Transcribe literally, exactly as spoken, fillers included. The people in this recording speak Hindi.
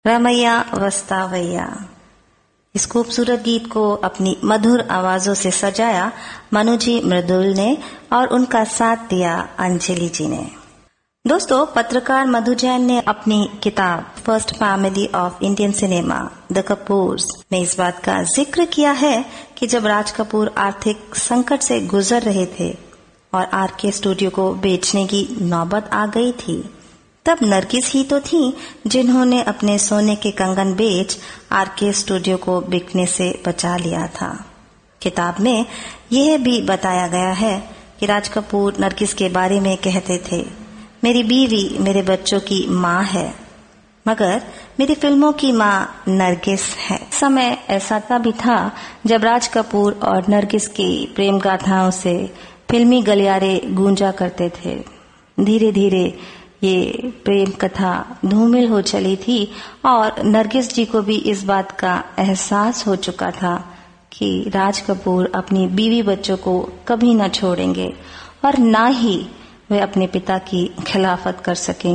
रमैया वस्तावैया। इस खूबसूरत गीत को अपनी मधुर आवाजों से सजाया मनुजी मृदुल ने और उनका साथ दिया अंजलि जी ने। दोस्तों, पत्रकार मधु जैन ने अपनी किताब first family of Indian cinema the Kapoors में इस बात का जिक्र किया है कि जब राज कपूर आर्थिक संकट से गुजर रहे थे और आर के स्टूडियो को बेचने की नौबत आ गई थी, तब नरगिस ही तो थी जिन्होंने अपने सोने के कंगन बेच आर के स्टूडियो को बिकने से बचा लिया था। किताब में यह भी बताया गया है कि राज कपूर नरगिस के बारे में कहते थे, मेरी बीवी मेरे बच्चों की माँ है, मगर मेरी फिल्मों की माँ नरगिस है। समय ऐसा तभी था जब राज कपूर और नरगिस की प्रेम गाथाओं से फिल्मी गलियारे गूंजा करते थे। धीरे धीरे ये प्रेम कथा धूमिल हो चली थी और नरगिस जी को भी इस बात का एहसास हो चुका था कि राज कपूर अपनी बीवी बच्चों को कभी न छोड़ेंगे और ना ही वे अपने पिता की खिलाफत कर सकेंगे।